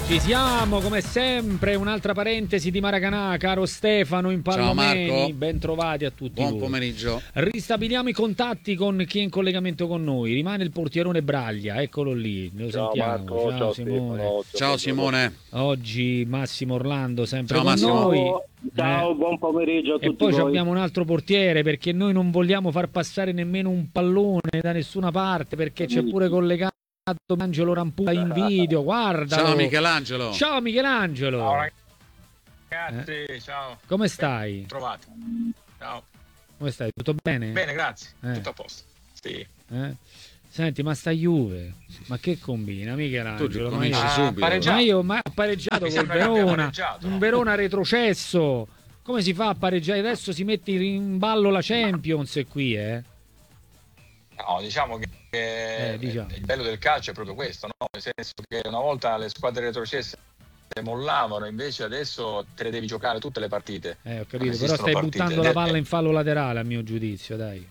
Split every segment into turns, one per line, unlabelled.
Ci siamo come sempre, un'altra parentesi di Maracanã, caro Stefano in Palomeni, ben trovati a tutti.
Buon pomeriggio.
Ristabiliamo i contatti con chi è in collegamento con noi, rimane il portierone Braglia, eccolo lì, lo
ciao
sentiamo.
Marco,
ciao Simone.
Ciao Simone.
Oggi Massimo Orlando sempre
ciao,
con
Massimo.
noi.
Ciao, buon pomeriggio a tutti.
E poi
voi.
abbiamo un altro portiere perché noi non vogliamo far passare nemmeno un pallone da nessuna parte perché c'è pure collegato Angelo Rampulla in video, guarda.
Ciao Michelangelo.
Ciao Michelangelo.
Ciao ragazzi, ciao.
Come stai?
Trovato. Ciao.
Come stai? Tutto bene?
Bene, grazie. Tutto a posto. Sì.
Senti, ma sta Juve, ma che combina Michelangelo?
Ma
io ho pareggiato col Verona, un Verona retrocesso. Come si fa a pareggiare? Adesso si mette in ballo la Champions qui,
No, diciamo che il bello del calcio è proprio questo, no? Nel senso che una volta le squadre retrocesse mollavano, invece adesso te le devi giocare tutte le partite.
Ho capito, però stai buttando la palla in fallo laterale a mio giudizio, dai.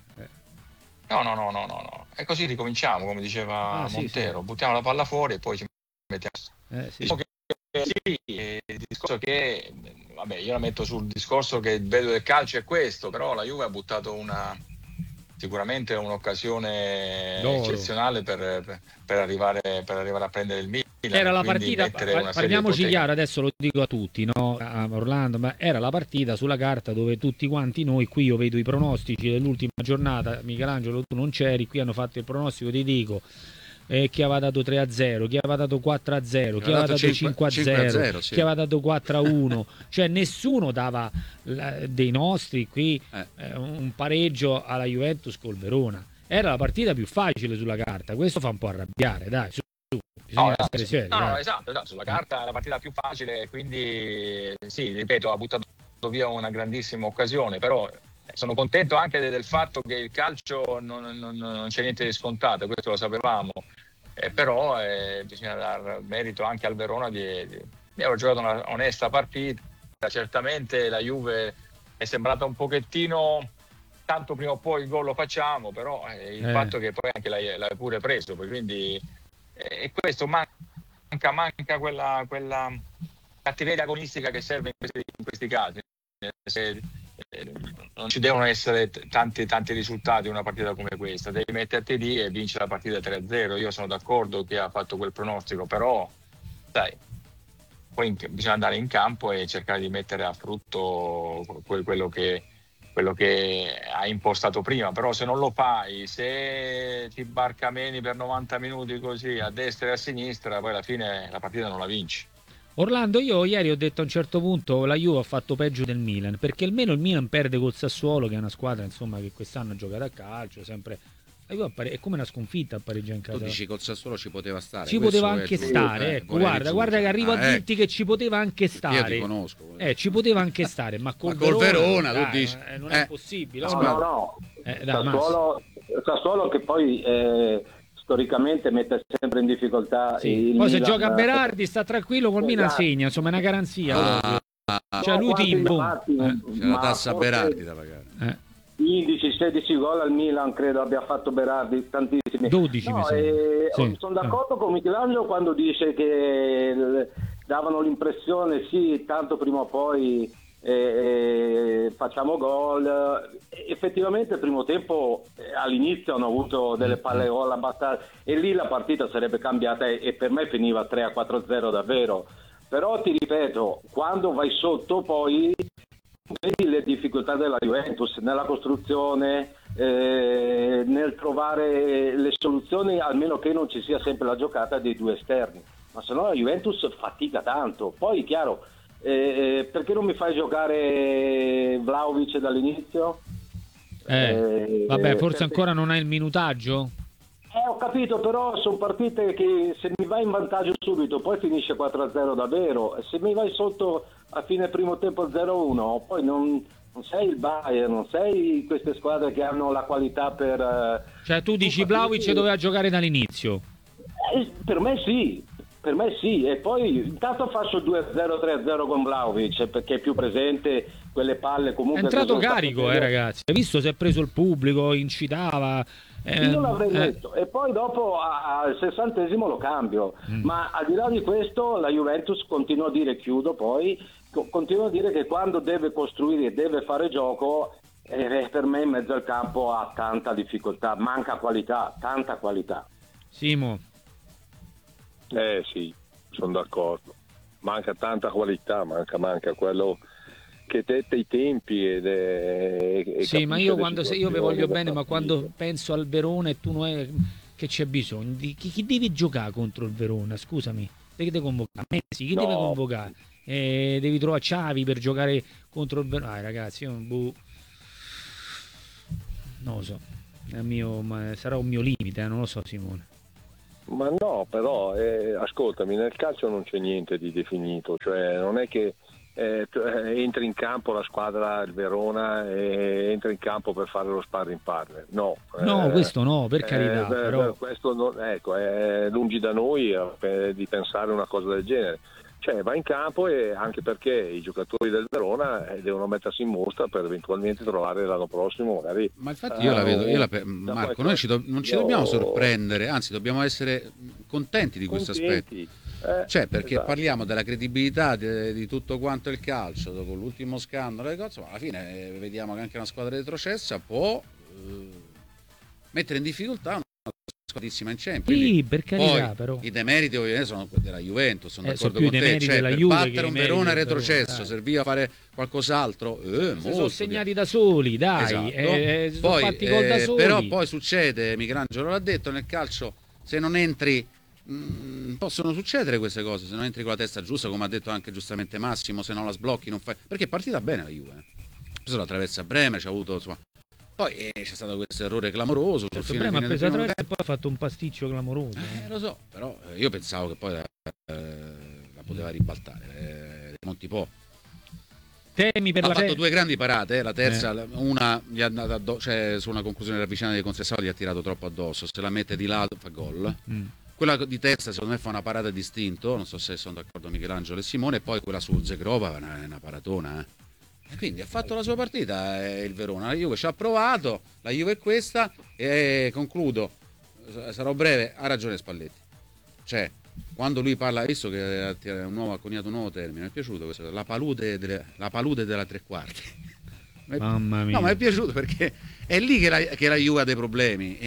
No. E così ricominciamo, come diceva Montero, buttiamo la palla fuori e poi ci mettiamo. Diciamo il discorso che, vabbè, io la metto sul discorso che il bello del calcio è questo, però la Juve ha buttato sicuramente un'occasione eccezionale per arrivare a prendere il Milan.
Era la partita, parliamoci chiaro, adesso lo dico a tutti, no? A Orlando, ma era la partita sulla carta dove tutti quanti noi, qui io vedo i pronostici dell'ultima giornata, Michelangelo tu non c'eri, qui hanno fatto il pronostico, ti dico, chi aveva dato 3-0, chi aveva dato 4-0, chi aveva dato 5-0, chi aveva dato 4-1, cioè nessuno dava dei nostri qui un pareggio alla Juventus col Verona. Era la partita più facile sulla carta, questo fa un po' arrabbiare, dai.
Essere seri, esatto, sulla carta è la partita più facile, quindi sì, ripeto, ha buttato via una grandissima occasione, però sono contento anche del fatto che il calcio non c'è niente di scontato, questo lo sapevamo, però bisogna dar merito anche al Verona di aver giocato una onesta partita. Certamente la Juve è sembrata un pochettino, tanto prima o poi il gol lo facciamo, però il fatto che poi anche l'hai pure preso, quindi e questo manca quella cattiveria agonistica che serve in questi casi. Non ci devono essere tanti risultati in una partita come questa, devi metterti lì e vincere la partita 3-0. Io sono d'accordo che ha fatto quel pronostico, però dai, poi bisogna andare in campo e cercare di mettere a frutto quello che hai impostato prima. Però se non lo fai, se ti barcameni per 90 minuti così a destra e a sinistra, poi alla fine la partita non la vinci.
Orlando, io ieri ho detto a un certo punto la Juve ha fatto peggio del Milan, perché almeno il Milan perde col Sassuolo, che è una squadra insomma che quest'anno ha giocato a calcio sempre. La Juve è come una sconfitta a pareggiare in casa.
Tu dici col Sassuolo ci poteva stare.
Ci poteva anche stare, ecco, guarda che arrivo a dirti che ci poteva anche stare.
Io ti conosco.
Ci poteva anche stare, ma col
Verona
dai,
tu dici
non è possibile.
No. Sassuolo che poi storicamente mette sempre in difficoltà.
Poi se gioca Berardi sta tranquillo, col Milan segna, insomma è una garanzia. Cioè lui
c'è la tassa Berardi da pagare.
15-16 gol al Milan credo abbia fatto Berardi, tantissimi.
12 mi sembra.
Sono d'accordo con Michelangelo quando dice che davano l'impressione tanto prima o poi facciamo gol. Effettivamente il primo tempo all'inizio hanno avuto delle palle gol abbastanza, e lì la partita sarebbe cambiata e per me finiva 3-4-0 davvero. Però ti ripeto, quando vai sotto poi vedi le difficoltà della Juventus nella costruzione, nel trovare le soluzioni, almeno che non ci sia sempre la giocata dei due esterni, ma se no la Juventus fatica tanto. Poi chiaro, perché non mi fai giocare Vlahovic dall'inizio?
Vabbè, forse ancora non hai il minutaggio?
Ho capito, però sono partite che se mi vai in vantaggio subito poi finisce 4-0 davvero, e se mi vai sotto a fine primo tempo 0-1 poi non sei il Bayern, non sei queste squadre che hanno la qualità per...
Cioè tu dici Vlahovic doveva giocare dall'inizio?
Per me sì, e poi intanto faccio 2-0, 3-0 con Vlahovic perché è più presente, quelle palle comunque...
È entrato carico, ragazzi, hai visto, si è preso il pubblico, incitava,
Io l'avrei letto e poi dopo al 60° lo cambio, ma al di là di questo la Juventus continua a dire, chiudo poi, continua a dire che quando deve costruire e deve fare gioco, per me in mezzo al campo ha tanta difficoltà, manca qualità, tanta qualità.
Simo.
Sì, sono d'accordo, manca tanta qualità, manca quello che detta i tempi
sì, ma io io vi voglio bene, ma quando penso al Verona e tu che c'è bisogno di chi deve giocare contro il Verona, scusami, perché devi convocare Messi, chi deve convocare? Devi trovare Xavi per giocare contro il Verona. Ragazzi, io non lo so, sarà un mio limite, non lo so, Simone.
Ma no, però ascoltami, nel calcio non c'è niente di definito, cioè non è che entra in campo la squadra, il Verona, entra in campo per fare lo sparring partner. No,
questo no, per carità. Però...
questo è lungi da noi di pensare una cosa del genere. Cioè va in campo, e anche perché i giocatori del Verona devono mettersi in mostra per eventualmente trovare l'anno prossimo magari.
Ma infatti io la vedo, Marco, noi non ci dobbiamo sorprendere, anzi dobbiamo essere contenti di questo aspetto. Cioè, perché esatto, parliamo della credibilità di tutto quanto il calcio dopo l'ultimo scandalo, ma alla fine vediamo che anche una squadra retrocessa può mettere in difficoltà una squadrissima in Champions.
Sì, per carità,
poi
però
i demeriti ovviamente sono della Juventus, sono d'accordo
con
te, cioè, per
Juve
battere un Verona retrocesso serviva a fare qualcos'altro,
si sono segnati da soli, dai,
esatto.
Si sono fatti gol da soli.
Però poi succede, Michelangelo l'ha detto, nel calcio se non entri possono succedere queste cose, se non entri con la testa giusta, come ha detto anche giustamente Massimo, se non la sblocchi non fai, perché è partita bene la Juve, ha preso la traversa a Bremer, c'ha avuto, insomma, poi c'è stato questo errore clamoroso,
Bremer ha preso la traversa e poi ha fatto un pasticcio clamoroso,
lo so, però io pensavo che poi la poteva ribaltare, Montipò
temi per
ha fatto due grandi parate, la terza una gli è andata addosso, cioè su una conclusione ravvicinata di Contresao gli ha tirato troppo addosso, se la mette di lato fa gol. Quella di testa secondo me fa una parata distinto, non so se sono d'accordo Michelangelo e Simone, e poi quella su Zegrova è una paratona. E quindi ha fatto la sua partita il Verona, la Juve ci ha provato, la Juve è questa, e concludo, sarò breve, ha ragione Spalletti. Cioè, quando lui parla, visto che ha coniato un nuovo termine, mi è piaciuto questo, la palude della tre quarti.
Mamma mia.
No, ma è piaciuto perché è lì che la Juve ha dei problemi.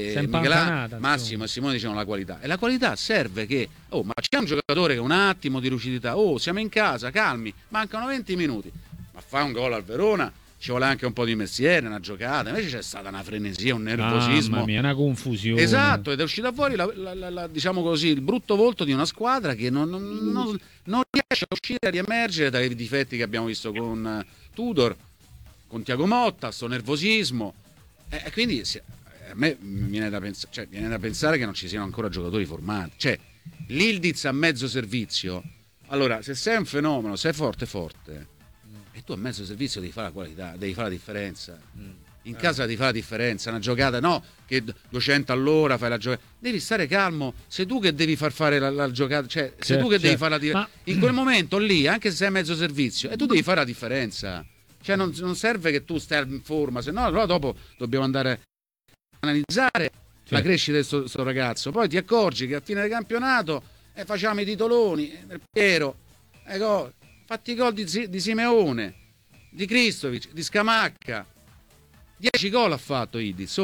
Massimo e Simone dicevano la qualità. E la qualità serve che, ma c'è un giocatore che ha un attimo di lucidità, siamo in casa, calmi, mancano 20 minuti. Ma fa un gol al Verona, ci vuole anche un po' di mestiere, una giocata. Invece c'è stata una frenesia, un nervosismo.
Mamma mia, una confusione.
Esatto, ed è uscita fuori diciamo così, il brutto volto di una squadra che non riesce a uscire, a riemergere dai difetti che abbiamo visto con Tudor, con Thiago Motta, sto nervosismo, quindi a me viene da pensare che non ci siano ancora giocatori formati. Cioè, l'Ildiz a mezzo servizio, allora se sei un fenomeno, sei forte e tu a mezzo servizio devi fare la qualità, devi fare la differenza. In casa devi fare la differenza, una giocata no che 200 all'ora fai la giocata, devi stare calmo, sei tu che devi fare la giocata, cioè sei tu che devi fare la differenza. In quel momento lì, anche se sei a mezzo servizio, e tu devi fare la differenza. Cioè non serve che tu stai in forma, se no allora dopo dobbiamo andare a analizzare la crescita di questo ragazzo. Poi ti accorgi che a fine del campionato facciamo i titoloni del Piero, fatti i gol di Simeone, di Kristovic, di Scamacca, 10 gol ha fatto Ildiz,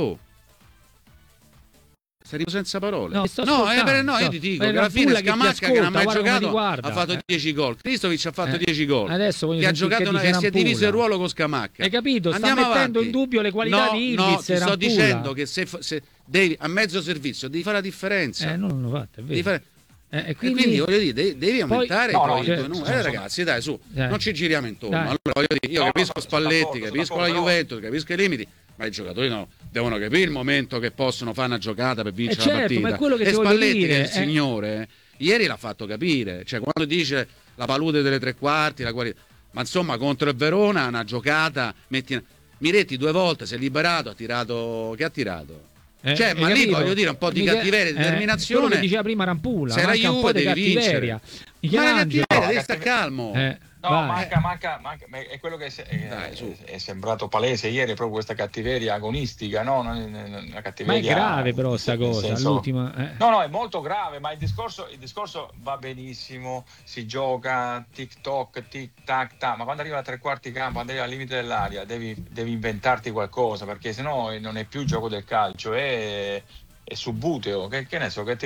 saremo senza parole.
Io ti
dico che alla fine Scamacca che non ha mai giocato ha fatto 10 gol, Kristovic ha fatto 10 gol,
adesso
che ha giocato che si è diviso il ruolo con Scamacca.
Hai capito?
Andiamo
sta mettendo in dubbio le qualità di Ildiz.
No, ti sto dicendo che se devi a mezzo servizio devi fare la differenza.
Non l'hanno fatta, è vero.
Quindi voglio dire, devi aumentare ragazzi, dai, su, non ci giriamo intorno. Allora, voglio dire, io capisco Spalletti, capisco la Juventus, capisco i limiti, ma i giocatori devono capire il momento che possono fare una giocata per vincere la partita.
Ma è quello che
e Spalletti,
dire,
che è il signore, ieri l'ha fatto capire, cioè quando dice la palude delle tre quarti, la qualità, ma insomma contro il Verona una giocata, Miretti 2 volte si è liberato, ha tirato, che ha tirato? Cioè, ma lì voglio dire un po' di cattiveria e determinazione.
Quello che diceva prima Rampulla,
se la Juve devi vincere. Ma la cattiveria, devi stare calmo.
No, manca, è quello che è sembrato palese ieri, proprio questa cattiveria agonistica, no? Una cattiveria,
ma è grave però sta cosa,
senso,
l'ultima...
No, è molto grave, ma il discorso va benissimo, si gioca tic-toc, tic-tac-tac, ma quando arriva a tre quarti campo, quando arriva al limite dell'area, devi inventarti qualcosa, perché sennò non è più il gioco del calcio, è subbuteo, che ne so, che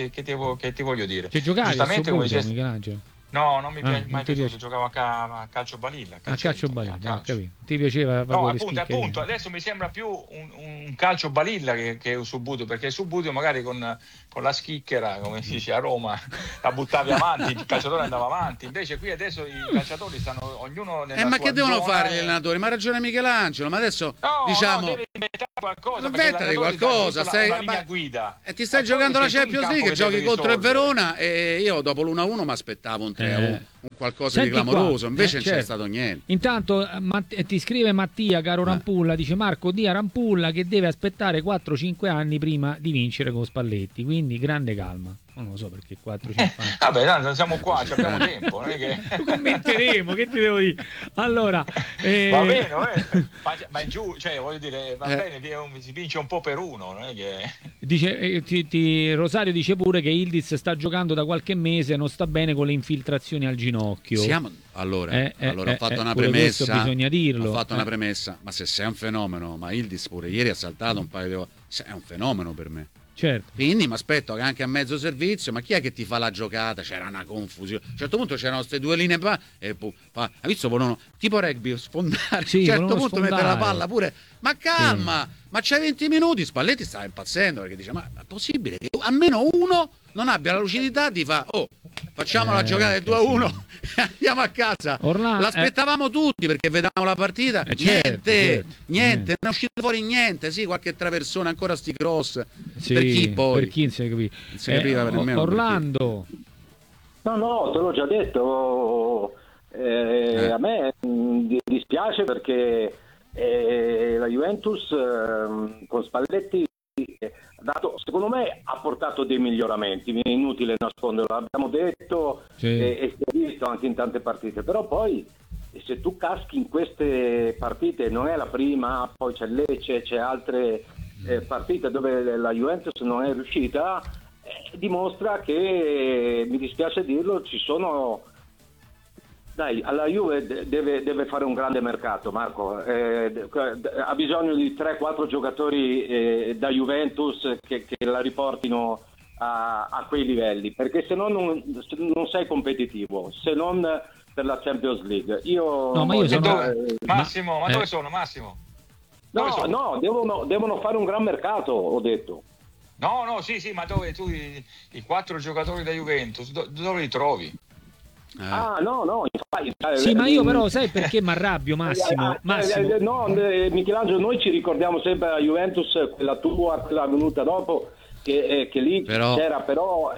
ti voglio dire.
Che giocavi
giustamente
come dice Michelangelo?
No, non mi piace mai piaciuto, giocavo a calcio balilla.
A calcio balilla, ti piaceva?
No, appunto, adesso mi sembra più un calcio balilla che un subbuteo, perché il subbuteo magari con la schicchera, come si dice a Roma, la buttavi avanti, il calciatore andava avanti, invece qui adesso i calciatori stanno ognuno nella
ma
sua
che devono
zona,
fare gli allenatori? Ma ha ragione Michelangelo, ma adesso diciamo...
No, devi inventare qualcosa,
inventati qualcosa,
una linea guida.
E ti stai giocando la Champions League, giochi contro il Verona e io dopo l'1-1 mi aspettavo un 3-1. Un qualcosa di clamoroso, invece non c'è stato niente.
Intanto ti scrive Mattia, caro Rampulla, dice Marco, di a Rampulla che deve aspettare 4-5 anni prima di vincere con Spalletti, quindi grande calma. Non lo so perché 4-5 anni.
Vabbè, tanto siamo qua, abbiamo tempo, non è che...
Lo commenteremo, che ti devo dire? Allora,
va bene, ma in giù, cioè voglio dire, va bene, si vince un po' per uno, non è che...
Dice, Rosario dice pure che Ildiz sta giocando da qualche mese, non sta bene con le infiltrazioni al ginocchio.
Allora ho fatto una premessa,
bisogna dirlo.
Ho fatto una premessa, ma se sei un fenomeno, ma Ildiz pure ieri ha saltato un paio di volte, è un fenomeno per me.
Certo.
Quindi mi aspetto che anche a mezzo servizio, ma chi è che ti fa la giocata? C'era una confusione. A un certo punto c'erano queste due linee e hai visto volevano tipo rugby sfondare,
sì,
a un certo punto
sfondare.
mettere la palla pure. Ma calma, sì. Ma c'hai 20 minuti, Spalletti stava impazzendo perché dice ma è possibile che almeno uno non abbia la lucidità di facciamo la giocata del 2-1 e andiamo a casa. L'aspettavamo tutti perché vedevamo la partita, niente, non è uscito fuori niente, sì, qualche traversone, ancora sti cross,
sì,
per chi poi?
Per chi non si
capiva nemmeno.
Orlando.
No, te l'ho già detto, a me dispiace perché la Juventus con Spalletti secondo me ha portato dei miglioramenti, è inutile nasconderlo, l'abbiamo detto, sì. E si è visto anche in tante partite, però poi se tu caschi in queste partite, non è la prima, poi c'è Lecce, c'è altre partite dove la Juventus non è riuscita, dimostra che, mi dispiace dirlo, ci sono... Dai, alla Juve deve fare un grande mercato, Marco, ha bisogno di 3-4 giocatori da Juventus che la riportino a quei livelli, perché se no non sei competitivo, se non per la Champions League.
Massimo, ma dove sono Massimo?
No, devono fare un gran mercato, ho detto.
No, sì, ma dove tu i 4 giocatori da Juventus, dove li trovi?
No,
sì, ma io però sai perché mi arrabbio, Massimo?
No, Michelangelo, noi ci ricordiamo sempre la Juventus, quella tua, quella venuta dopo, che lì c'era però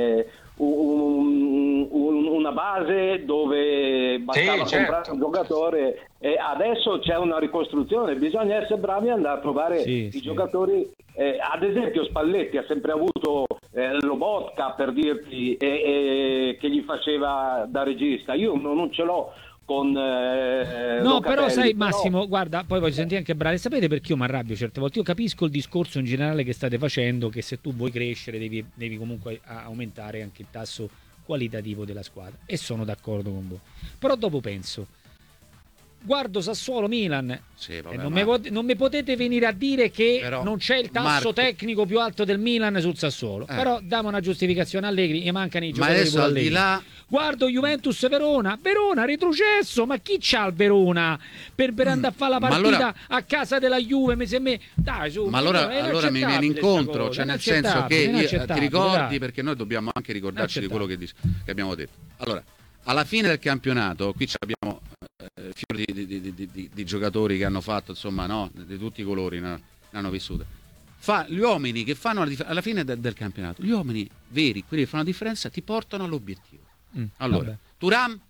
una base dove bastava comprare un giocatore, e adesso c'è una ricostruzione, bisogna essere bravi ad andare a trovare i giocatori. Ad esempio Spalletti ha sempre avuto Lobotka, per dirti, che gli faceva da regista. Io non ce l'ho con
no, però sai Massimo, guarda, poi voglio sentire anche Brale. Sapete perché io mi arrabbio certe volte? Io capisco il discorso in generale che state facendo, che se tu vuoi crescere devi comunque aumentare anche il tasso qualitativo della squadra, e sono d'accordo con voi, però dopo penso, guardo Sassuolo-Milan, non mi potete venire a dire che non c'è il tasso tecnico più alto del Milan sul Sassuolo, però diamo una giustificazione. Allegri, e mancano i giocatori pure Allegri. Guardo Juventus-Verona retrocesso, ma chi c'ha il Verona per andare a fare la partita a casa della Juve? Dai, su,
ma allora mi viene incontro, cioè nel senso che ti ricordi, perché noi dobbiamo anche ricordarci di quello che abbiamo detto. Allora, alla fine del campionato qui abbiamo fiori di giocatori che hanno fatto, insomma, di tutti i colori, l'hanno vissuta. Gli uomini che fanno alla fine del campionato, gli uomini veri, quelli che fanno la differenza, ti portano all'obiettivo. Allora, Thuram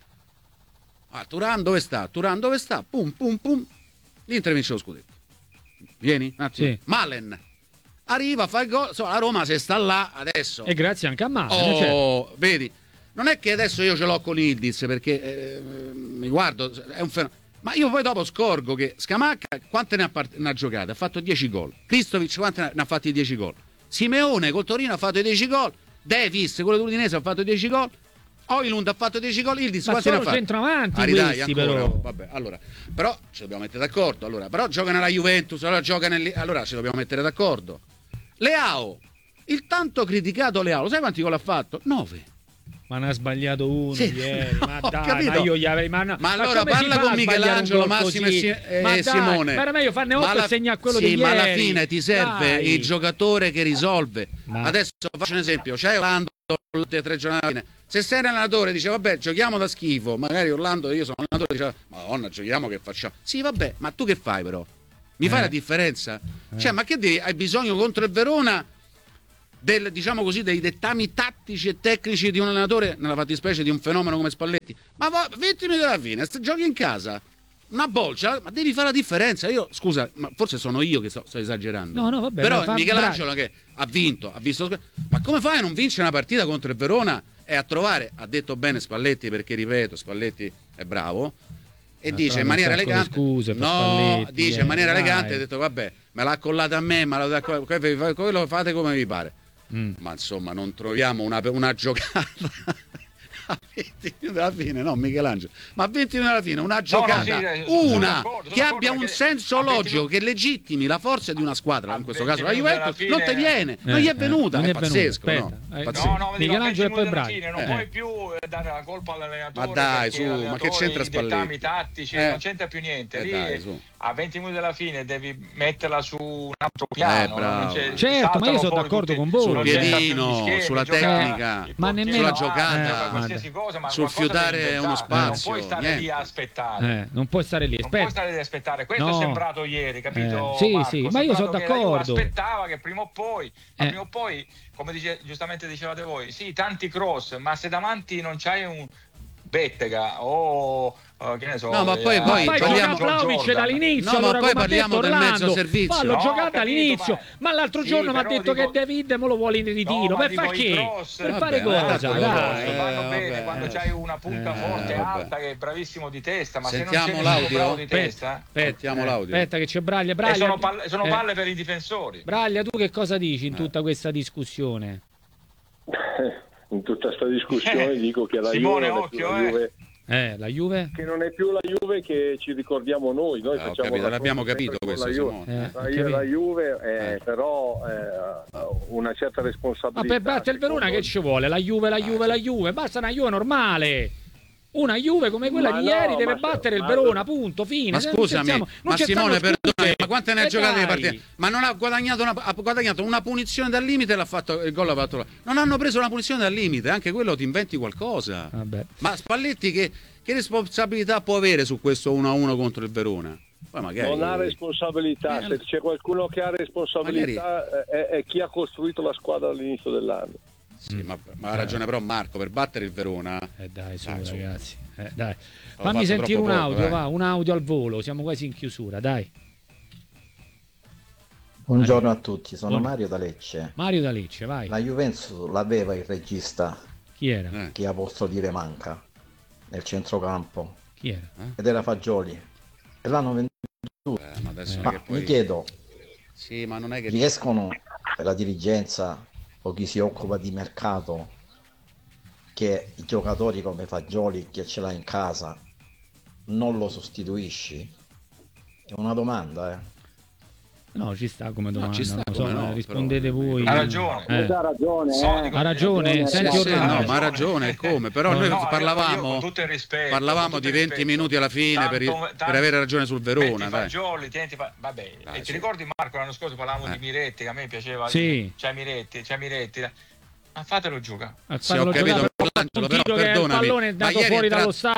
dove sta? Pum. L'Inter vince lo scudetto. Vieni? Malen arriva, fa il gol. La Roma se sta là adesso.
E grazie anche a Malen.
Vedi? non è che adesso io ce l'ho con Ildiz perché mi guardo, è un fenomeno. Ma io poi dopo scorgo che Scamacca quante ne ha giocate? Ha fatto 10 gol. Kristovic quante ne ha fatti 10 gol? Simeone col Torino ha fatto 10 gol. Davis, quello dell'Udinese, ha fatto 10 gol. Oilund ha fatto 10 gol. Ildiz quanti ne ha fatti?
Centravanti questi, però.
Vabbè, allora, però ci dobbiamo mettere d'accordo. Allora, però gioca nella Juventus, allora ci dobbiamo mettere d'accordo. Leao, il tanto criticato Leao, lo sai quanti gol ha fatto? 9.
Ma ne ha sbagliato uno ieri, ma dai,
capito?
ma io gli avrei... Ma
allora parla con Michelangelo, Massimo e Simone.
Ma era meglio farne 8 e segna quello di ieri.
Ma alla fine ti serve il giocatore che risolve. Adesso faccio un esempio, c'è Orlando 3 giornate. Se sei un allenatore dice vabbè giochiamo da schifo, magari Orlando, io sono un allenatore, dice madonna giochiamo che facciamo. Sì vabbè, ma tu che fai però? Mi fai la differenza? Cioè ma che devi? Hai bisogno contro il Verona diciamo così, dei dettami tattici e tecnici di un allenatore, nella fattispecie di un fenomeno come Spalletti, ma 20 minuti alla fine giochi in casa una bolcia, ma devi fare la differenza. Io scusa, ma forse sono io che sto esagerando,
no vabbè,
però Michelangelo che ha vinto, ha visto, ma come fai a non vincere una partita contro il Verona e a trovare, ha detto bene Spalletti, perché ripeto Spalletti è bravo e dice in maniera elegante, dice in maniera elegante, ha detto vabbè me l'ha collata a me, ma quello fate come vi pare. Ma insomma non troviamo una giocata a 20 minuti alla fine, no Michelangelo, ma a 20 minuti alla fine una giocata, che abbia un senso logico, che legittimi la forza di una squadra, in questo caso la Juventus, non ti viene, non gli è venuta, è pazzesco, no?
Michelangelo e poi Bravi,
non puoi più dare la colpa all'allenatore,
ma dai su, ma che c'entra Spalletti?
I dettami tattici, non c'entra più niente, lì a 20 minuti dalla fine devi metterla su un altro piano,
certo, ma io sono d'accordo con voi,
sul piedino, sulla tecnica,
ma nemmeno
sulla giocata,
qualsiasi cosa, ma
sul fiutare uno spazio,
non puoi stare lì a aspettare,
non puoi stare lì,
non puoi stare lì a aspettare. Questo è sembrato ieri, capito?
Sì, ma io sono d'accordo.
Aspettava che prima o poi, come giustamente dicevate voi, sì, tanti cross, ma se davanti non c'hai un Bettega o che ne so,
no, ma poi
parliamo Vlahovic dall'inizio,
no,
allora,
ma poi
come
parliamo del mezzo servizio.
L'ho giocato all'inizio, ma l'altro giorno mi ha detto che David me lo vuole in ritiro, per fare che? Per fare cosa?
Vanno bene quando c'hai una punta forte, alta, che è bravissimo di testa, ma
sentiamo
se non c'è
l'audio
bravo di testa,
sentiamo l'audio.
Aspetta che c'è Braglia.
Sono palle per i difensori.
Braglia, tu che cosa dici in tutta questa discussione?
In tutta questa discussione dico che la
Simone,
Juve,
la Juve
che non è più la Juve che ci ricordiamo noi
l'abbiamo capito questo,
la Juve però una certa responsabilità.
Ma per battere il Verona che ci vuole? La Juve, basta una Juve normale. Una Juve come quella di ieri deve battere il Verona, punto, fine.
Ma scusami, ma Simone, perdonami, ma quante ne ha giocate le partite? Ma non ha guadagnato una punizione dal limite e l'ha fatto il gol, non hanno preso una punizione dal limite, anche quello ti inventi qualcosa.
Vabbè.
Ma Spalletti che responsabilità può avere su questo 1-1 contro il Verona? Poi magari...
Non ha responsabilità, se c'è qualcuno che ha responsabilità è chi ha costruito la squadra all'inizio dell'anno.
Sì, ma ha ragione però Marco, per battere il Verona
dai, ragazzi, dai. Fammi sentire un audio, un audio al volo, siamo quasi in chiusura, dai.
Buongiorno a tutti, sono Mario da Lecce.
Mario da Lecce, vai.
La Juventus l'aveva il regista.
Chi era?
Chi posso dire manca nel centrocampo.
Chi era?
Ed era Fagioli. E l'hanno venduto.
Ma adesso
mi chiedo,
ma non è che
riescono per la dirigenza o chi si occupa di mercato, che i giocatori come Fagioli, che ce l'ha in casa, non lo sostituisci? È una domanda,
No, ci sta come domanda.
Ci sta,
rispondete
però,
voi.
Ha ragione.
Ha ragione. Senti,
no, ma ha ragione, come? Però noi parlavamo di 20 minuti alla fine per avere ragione sul Verona.
Fagioli, vabbè. Ti ricordi Marco l'anno scorso parlavamo di Miretti, che a me piaceva?
Sì.
C'è Miretti. Ma fatelo giocare.
Sì, ho capito, però perdonami.
Ma ieri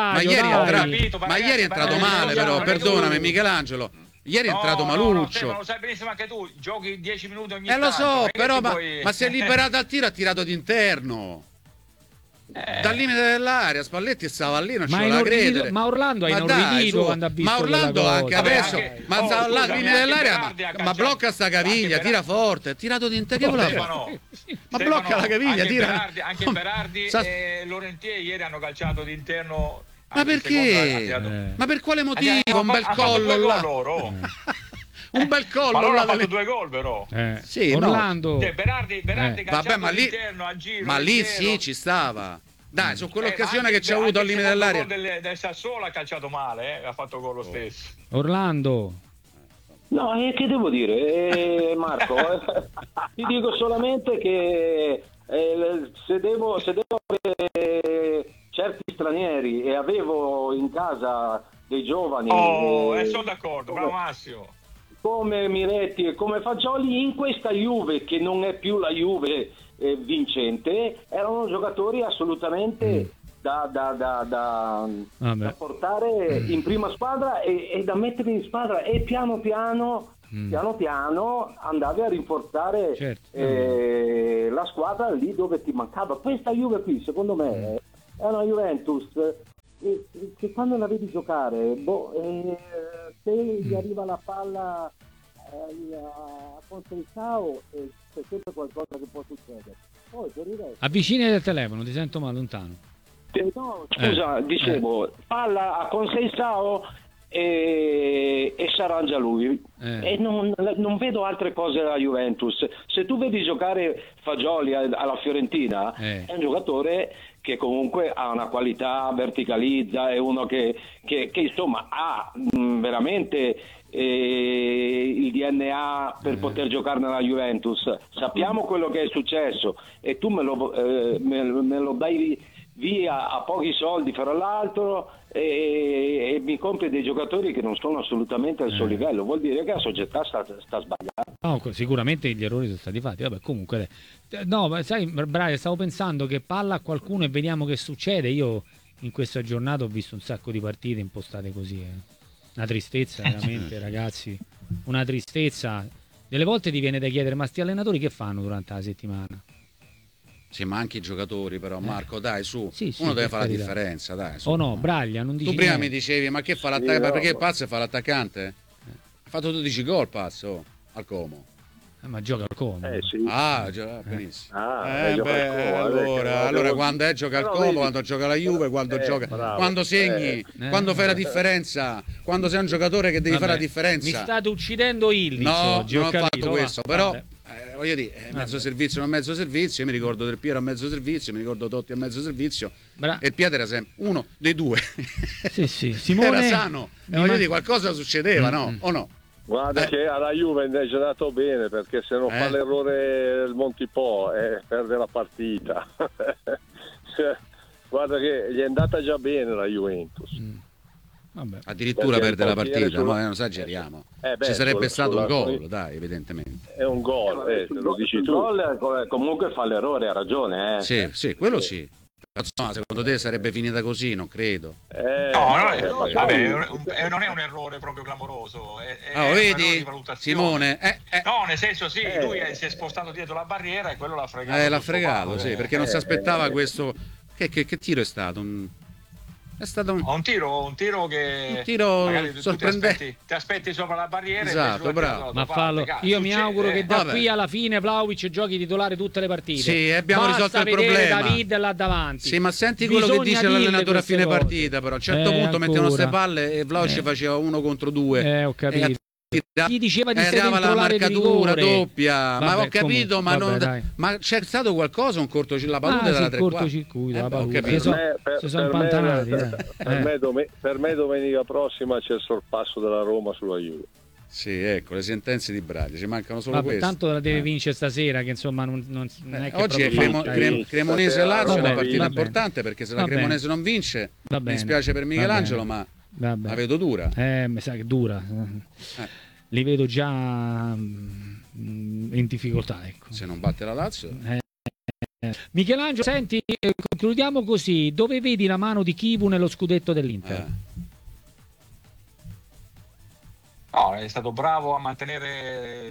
è entrato male, però, perdonami Michelangelo. Ieri è entrato maluccio.
Ma lo sai benissimo anche tu, giochi 10 minuti ogni
lo so,
tanto.
però ma si è liberato al tiro, ha tirato d'interno. Dal limite dell'area Spalletti stava lì, non ci voleva credere.
Ma Orlando ha inorridito quando ha visto.
Ma Orlando anche adesso, ma sta là al limite dell'area, ma blocca sta caviglia, tira forte, tirato di interno. Ma blocca la caviglia, tira.
Anche Berardi e Lorentier ieri hanno calciato d'interno.
Ma perché? Ma per quale motivo? Un bel collo là. Un bel collo.
Ma loro hanno fatto 2 gol però.
Sì,
Orlando.
Berardi
vabbè,
all'interno a giro.
Ma lì sì, ci stava. Dai, su quell'occasione che c'è avuto al limite dell'area.
Del Sassuolo ha calciato male, ha fatto gol lo stesso.
Orlando.
No, che devo dire, Marco? Ti dico solamente che se devo avere certi stranieri e avevo in casa dei giovani...
sono d'accordo, bravo Massimo.
Come Miretti e come Fagioli, in questa Juve, che non è più la Juve vincente, erano giocatori assolutamente da portare in prima squadra e da mettere in squadra, e piano piano andavi a rinforzare la squadra lì dove ti mancava. Questa Juve qui, secondo me, è una Juventus che quando la vedi giocare, se gli arriva la palla a Conceição, c'è sempre qualcosa che può succedere. Poi per il resto...
Avvicini del telefono, ti sento ma lontano.
No, scusa, dicevo, palla a Conceição e si arrangia lui. E non vedo altre cose della Juventus. Se tu vedi giocare Fagioli alla Fiorentina, è un giocatore che comunque ha una qualità, verticalizza, è uno che insomma ha veramente il DNA per poter giocare nella Juventus. Sappiamo quello che è successo e tu me lo dai via a pochi soldi fra l'altro e mi compri dei giocatori che non sono assolutamente al suo livello. Vuol dire che la società sta sbagliando.
No, sicuramente gli errori sono stati fatti. Vabbè, comunque no, sai Brian, stavo pensando che palla a qualcuno e vediamo che succede. Io in questa giornata ho visto un sacco di partite impostate così, una tristezza veramente, ragazzi, una tristezza. Delle volte ti viene da chiedere, ma sti allenatori che fanno durante la settimana?
Sì, ma anche i giocatori però, Marco, dai, su,
sì,
uno deve fare la differenza, dai. Su.
O no, Braglia, non dici
tu prima
niente.
mi dicevi, ma che fa l'attaccante? No, perché il Pazzo fa l'attaccante? Ha fatto 12 gol Pazzo al Como.
Ma gioca al Como.
Sì.
Gioca benissimo.
Allora
quando gioca al Como, quando gioca la Juve, quando gioca, quando segni, quando fai la differenza, quando sei un giocatore che devi fare la differenza.
Mi state uccidendo Ildiz.
No, non ho fatto questo, però voglio dire, mezzo servizio, non mezzo servizio. Io mi ricordo Del Piero a mezzo servizio, mi ricordo Totti a mezzo servizio. E il Piede era sempre uno dei due.
Sì. Simone
era sano. Voglio dire, qualcosa succedeva, no? O no?
Guarda che alla Juve invece è andato bene, perché se non fa l'errore il Montipò perde la partita. Guarda che gli è andata già bene la Juventus.
Vabbè.
Addirittura perde la partita, ma non esageriamo. Ci sarebbe stato un gol, dai, evidentemente.
È un gol, lo dici tu.
Gol, comunque fa l'errore, ha ragione.
Sì, quello sì. No, secondo te sarebbe finita così? Non credo.
Non è un errore proprio clamoroso.
Vedi, Simone?
No, nel senso sì, lui si è spostato dietro la barriera e quello l'ha fregato.
L'ha fregato, sì, perché non si aspettava questo. Che tiro è stato? È stato un tiro che sorprendente.
Ti aspetti sopra la barriera.
Esatto, bravo.
Ma fallo. Io mi auguro che da qui alla fine Vlahovic giochi titolare tutte le partite.
Sì, abbiamo risolto il problema.
David là davanti.
Sì, ma senti quello che dice l'allenatore a fine partita, però a un certo punto mettevano queste palle e Vlahovic faceva 1 contro 2.
Ho capito. Chi diceva di
dava la marcatura
doppia.
Ma ho capito, ma c'è stato qualcosa, la palude dalla tre quarti.
Cortocircuito, la palude. Si sono impantanati.
Per me domenica prossima c'è il sorpasso della Roma sulla Juve.
Sì, ecco, le sentenze di Braglia, ci mancano solo queste.
Tanto la deve vincere stasera, che insomma non è che
oggi è Cremonese Lazio, è una partita importante, perché se la Cremonese non vince, mi spiace per Michelangelo, ma la vedo dura.
Mi sa che dura. Li vedo già in difficoltà, ecco.
Se non batte la Lazio.
Michelangelo, senti, concludiamo così. Dove vedi la mano di Chivu nello scudetto dell'Inter?
No, è stato bravo a mantenere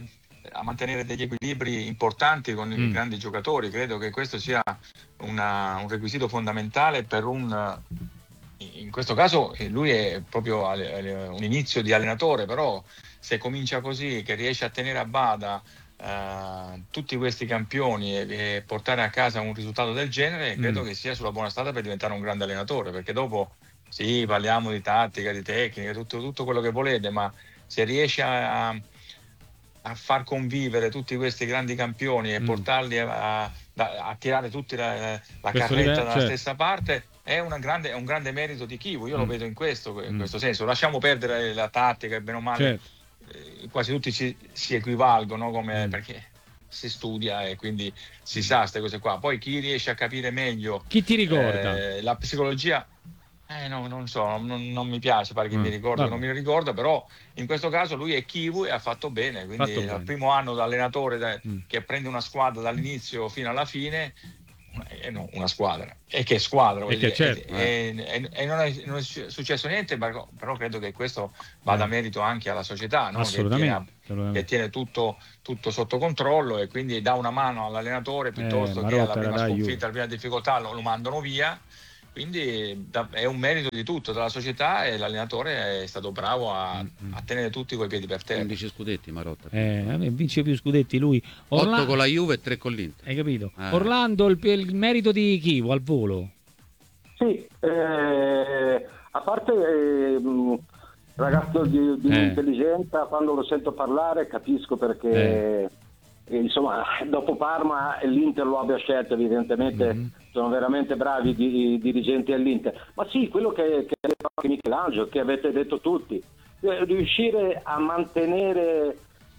a mantenere degli equilibri importanti con i grandi giocatori. Credo che questo sia un requisito fondamentale per in questo caso lui è proprio un inizio di allenatore, però se comincia così, che riesce a tenere a bada tutti questi campioni e portare a casa un risultato del genere, credo che sia sulla buona strada per diventare un grande allenatore, perché dopo sì, parliamo di tattica, di tecnica, tutto quello che volete, ma se riesce a far convivere tutti questi grandi campioni e portarli a tirare tutti la carretta dalla stessa parte, è un grande merito di Chivu. Io lo vedo in questo senso. Lasciamo perdere la tattica, e bene o male quasi tutti si equivalgono, perché si studia e quindi si sa queste cose qua. Poi chi riesce a capire meglio,
chi ti ricorda
la psicologia, no, non so, non mi piace fare che mi ricordo, non mi ricordo, però in questo caso lui è Chivu e ha fatto bene, quindi al primo anno da allenatore che prende una squadra dall'inizio fino alla fine, una squadra, e che squadra, e non è successo niente, però credo che questo vada merito anche alla società, no? Che tiene tutto sotto controllo, e quindi dà una mano all'allenatore piuttosto che alla prima sconfitta, alla prima difficoltà lo mandano via. Quindi è un merito di tutto, della società, e l'allenatore è stato bravo a tenere tutti coi piedi per terra.
11 scudetti Marotta.
Vince più scudetti lui.
8 con la Juve e 3 con l'Inter.
Hai capito? Orlando, il merito di Chivu al volo.
Sì, a parte ragazzo di intelligenza, quando lo sento parlare capisco perché insomma, dopo Parma l'Inter lo abbia scelto, evidentemente sono veramente bravi i dirigenti all'Inter. Ma sì, quello che ha detto anche Michelangelo, che avete detto tutti, riuscire a mantenere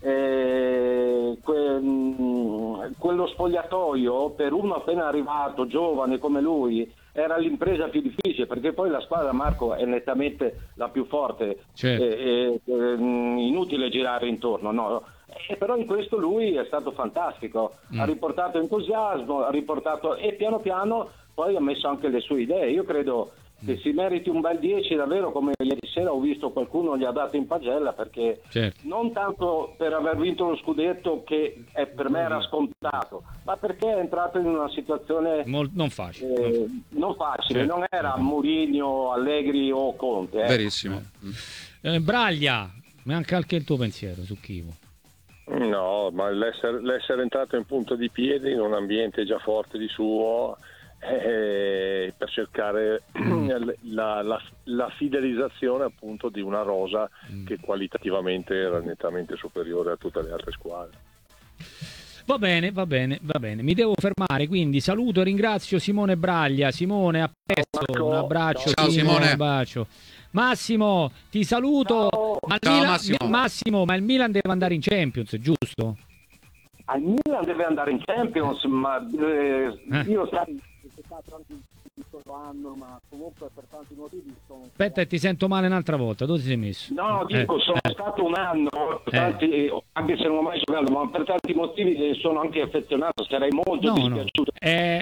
quello spogliatoio per uno appena arrivato, giovane come lui, era l'impresa più difficile, perché poi la squadra, Marco, è nettamente la più forte, inutile girare intorno, no? Però in questo lui è stato fantastico, ha riportato entusiasmo, e piano piano poi ha messo anche le sue idee. Io credo che si meriti un bel 10 davvero, come ieri sera ho visto qualcuno gli ha dato in pagella, perché non tanto per aver vinto lo scudetto, che per me era scontato, ma perché è entrato in una situazione
non facile,
non era Mourinho, Allegri o Conte.
Verissimo.
Braglia, manca anche il tuo pensiero su Chivu.
No, ma l'essere entrato in punta di piedi in un ambiente già forte di suo, per cercare la fidelizzazione appunto di una rosa che qualitativamente era nettamente superiore a tutte le altre squadre.
Va bene, mi devo fermare, quindi saluto e ringrazio Simone Braglia. Simone, a presto, un abbraccio.
Ciao Simone.
Un abbraccio. Massimo, ti saluto. Massimo, ma il Milan deve andare in Champions, giusto?
Al Milan deve andare in Champions, ma io sai, anno, ma comunque per tanti motivi
Aspetta, ti sento male un'altra volta. Dove ti sei messo?
No, dico, sono stato un anno, anche se non ho mai giocato, ma per tanti motivi sono anche affezionato, sarei molto dispiaciuto.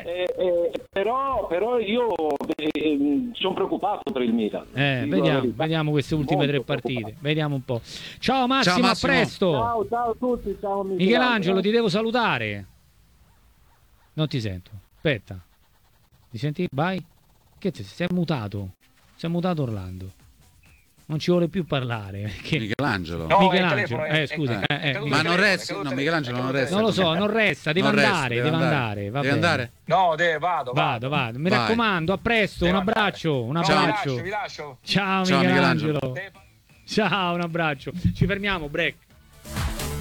Però io sono preoccupato per il Milan.
Vediamo queste ultime tre partite. Vediamo un po'. Ciao Massimo, a presto.
Ciao a tutti, ciao
Michelangelo, ti devo salutare. Non ti sento. Aspetta. Ti senti? Vai? Che sei mutato? Sei mutato Orlando. Non ci vuole più parlare. Perché...
Michelangelo.
No,
Michelangelo. Scusa.
Ma non resta. No, Michelangelo non resta.
Non lo so, non resta. Deve andare.
Deve andare?
No, vado.
Mi raccomando, a presto. Un abbraccio.
Vi lascio.
Ciao Michelangelo. Ciao, un abbraccio. Ci fermiamo, break.